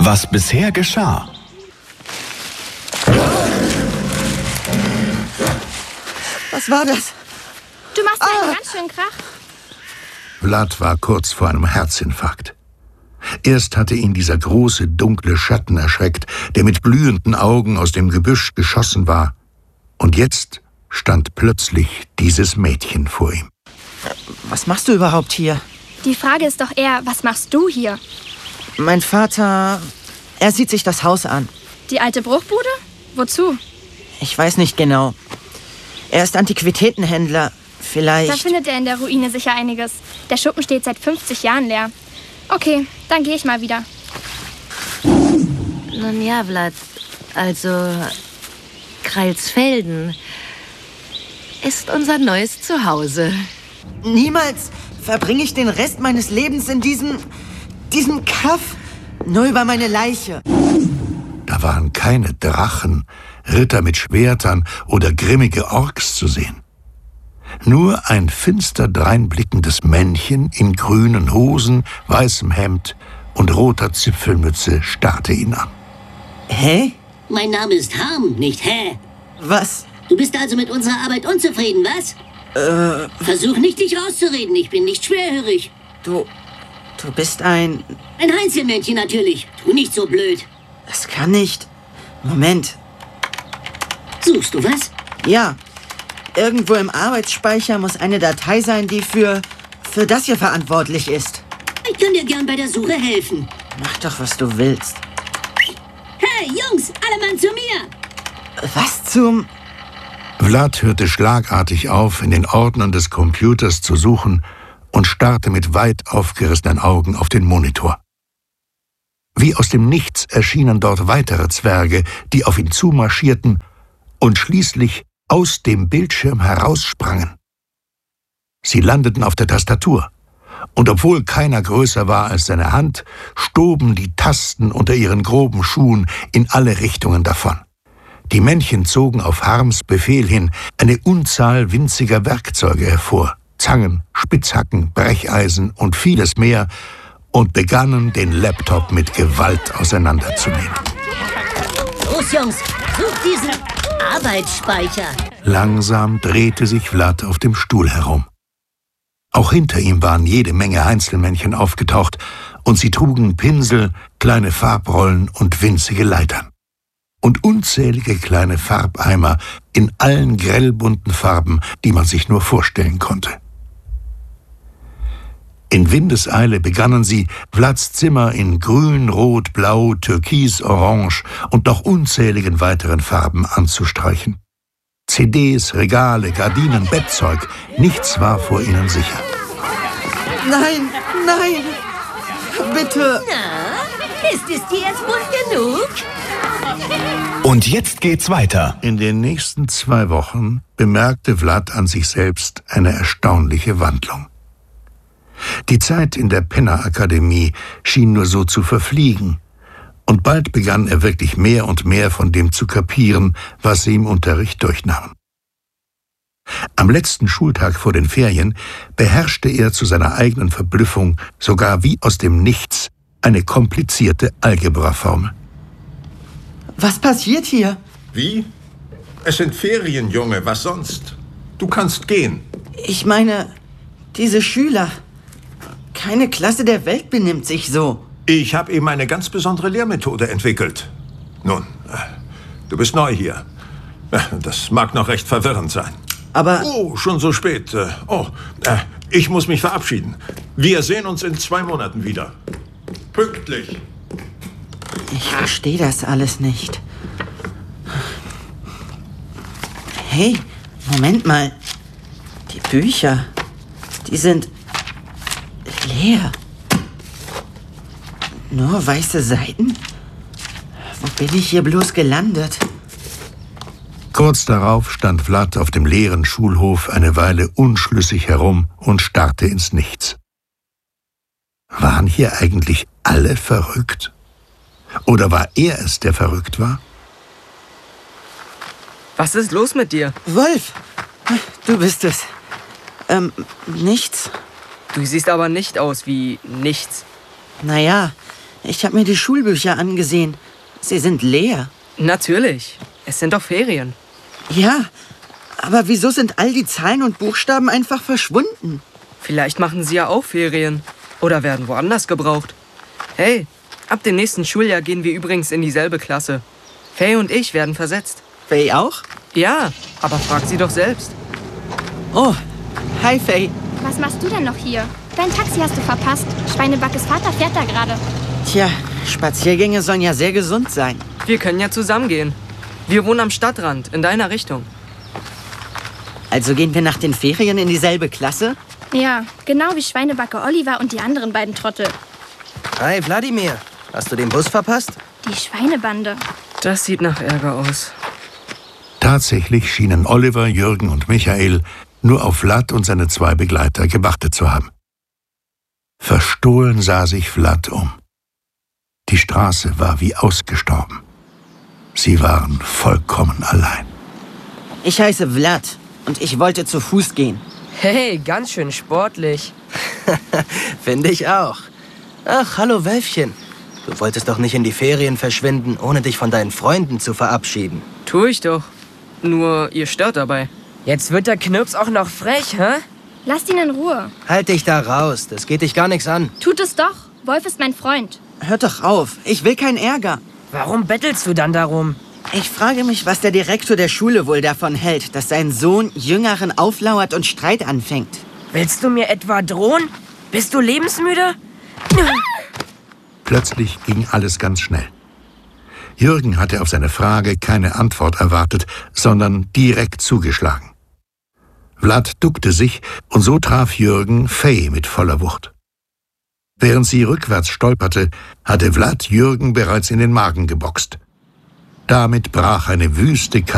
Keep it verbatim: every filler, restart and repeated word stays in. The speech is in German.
Was bisher geschah. Was war das? Du machst Ah. einen ganz schönen Krach. Vlad war kurz vor einem Herzinfarkt. Erst hatte ihn dieser große, dunkle Schatten erschreckt, der mit glühenden Augen aus dem Gebüsch geschossen war. Und jetzt stand plötzlich dieses Mädchen vor ihm. Was machst du überhaupt hier? Die Frage ist doch eher, was machst du hier? Mein Vater, er sieht sich das Haus an. Die alte Bruchbude? Wozu? Ich weiß nicht genau. Er ist Antiquitätenhändler. Vielleicht... Da findet er in der Ruine sicher einiges. Der Schuppen steht seit fünfzig Jahren leer. Okay, dann gehe ich mal wieder. Nun ja, Vlad, also Kreilsfelden ist unser neues Zuhause. Niemals verbringe ich den Rest meines Lebens in diesem... diesem Kaff. Nur über meine Leiche. Da waren keine Drachen, Ritter mit Schwertern oder grimmige Orks zu sehen. Nur ein finster dreinblickendes Männchen in grünen Hosen, weißem Hemd und roter Zipfelmütze starrte ihn an. Hä? Mein Name ist Harm, nicht Hä. Was? Du bist also mit unserer Arbeit unzufrieden, was? Äh... Versuch nicht, dich rauszureden. Ich bin nicht schwerhörig. Du... du bist ein... Ein Heinzelmännchen natürlich. Tu nicht so blöd. Das kann nicht... Moment. Suchst du was? Ja. Irgendwo im Arbeitsspeicher muss eine Datei sein, die für... für das hier verantwortlich ist. Ich kann dir gern bei der Suche helfen. Mach doch, was du willst. Hey, Jungs, alle Mann zu mir! Was zum... Vlad hörte schlagartig auf, in den Ordnern des Computers zu suchen und starrte mit weit aufgerissenen Augen auf den Monitor. Wie aus dem Nichts erschienen dort weitere Zwerge, die auf ihn zumarschierten und schließlich aus dem Bildschirm heraussprangen. Sie landeten auf der Tastatur, und obwohl keiner größer war als seine Hand, stoben die Tasten unter ihren groben Schuhen in alle Richtungen davon. Die Männchen zogen auf Harms Befehl hin eine Unzahl winziger Werkzeuge hervor, Zangen, Spitzhacken, Brecheisen und vieles mehr, und begannen, den Laptop mit Gewalt auseinanderzunehmen. Los, Jungs, such diesen Arbeitsspeicher. Langsam drehte sich Vlad auf dem Stuhl herum. Auch hinter ihm waren jede Menge Einzelmännchen aufgetaucht, und sie trugen Pinsel, kleine Farbrollen und winzige Leitern. Und unzählige kleine Farbeimer in allen grellbunten Farben, die man sich nur vorstellen konnte. In Windeseile begannen sie, Vlads Zimmer in grün, rot, blau, türkis, orange und noch unzähligen weiteren Farben anzustreichen. C Ds, Regale, Gardinen, Bettzeug, nichts war vor ihnen sicher. Nein, nein! Bitte! Na, ist es dir jetzt bunt genug? Und jetzt geht's weiter. In den nächsten zwei Wochen bemerkte Vlad an sich selbst eine erstaunliche Wandlung. Die Zeit in der Penner-Akademie schien nur so zu verfliegen, und bald begann er wirklich mehr und mehr von dem zu kapieren, was sie im Unterricht durchnahmen. Am letzten Schultag vor den Ferien beherrschte er zu seiner eigenen Verblüffung sogar wie aus dem Nichts eine komplizierte Algebraformel. Was passiert hier? Wie? Es sind Ferien, Junge, was sonst? Du kannst gehen. Ich meine, diese Schüler... Keine Klasse der Welt benimmt sich so. Ich habe eben eine ganz besondere Lehrmethode entwickelt. Nun, du bist neu hier. Das mag noch recht verwirrend sein. Aber... Oh, schon so spät. Oh, ich muss mich verabschieden. Wir sehen uns in zwei Monaten wieder. Pünktlich. Ich verstehe das alles nicht. Hey, Moment mal. Die Bücher, die sind leer. Nur weiße Seiten? Wo bin ich hier bloß gelandet? Kurz darauf stand Vlad auf dem leeren Schulhof eine Weile unschlüssig herum und starrte ins Nichts. Waren hier eigentlich alle verrückt? Oder war er es, der verrückt war? Was ist los mit dir? Wolf, du bist es. Ähm, nichts. Du siehst aber nicht aus wie nichts. Naja, Ich habe mir die Schulbücher angesehen. Sie sind leer. Natürlich. Es sind doch Ferien. Ja, aber wieso sind all die Zahlen und Buchstaben einfach verschwunden? Vielleicht machen sie ja auch Ferien. Oder werden woanders gebraucht. Hey, ab dem nächsten Schuljahr gehen wir übrigens in dieselbe Klasse. Faye und ich werden versetzt. Faye auch? Ja, aber frag sie doch selbst. Oh, hi Faye. Was machst du denn noch hier? Dein Taxi hast du verpasst. Schweinebackes Vater fährt da gerade. Tja, Spaziergänge sollen ja sehr gesund sein. Wir können ja zusammen gehen. Wir wohnen am Stadtrand, in deiner Richtung. Also gehen wir nach den Ferien in dieselbe Klasse? Ja, genau wie Schweinebacke Oliver und die anderen beiden Trottel. Hi, Wladimir. Hast du den Bus verpasst? Die Schweinebande. Das sieht nach Ärger aus. Tatsächlich schienen Oliver, Jürgen und Michael nur auf Vlad und seine zwei Begleiter gewartet zu haben. Verstohlen sah sich Vlad um. Die Straße war wie ausgestorben. Sie waren vollkommen allein. Ich heiße Vlad und ich wollte zu Fuß gehen. Hey, ganz schön sportlich. Finde ich auch. Ach, hallo Wölfchen. Du wolltest doch nicht in die Ferien verschwinden, ohne dich von deinen Freunden zu verabschieden. Tu ich doch. Nur, ihr stört dabei. Jetzt wird der Knirps auch noch frech, hä? Lasst ihn in Ruhe. Halt dich da raus, das geht dich gar nichts an. Tut es doch. Wolf ist mein Freund. Hört doch auf, ich will keinen Ärger. Warum bettelst du dann darum? Ich frage mich, was der Direktor der Schule wohl davon hält, dass sein Sohn Jüngeren auflauert und Streit anfängt. Willst du mir etwa drohen? Bist du lebensmüde? Plötzlich ging alles ganz schnell. Jürgen hatte auf seine Frage keine Antwort erwartet, sondern direkt zugeschlagen. Vlad duckte sich und so traf Jürgen Faye mit voller Wucht. Während sie rückwärts stolperte, hatte Vlad Jürgen bereits in den Magen geboxt. Damit brach eine wüste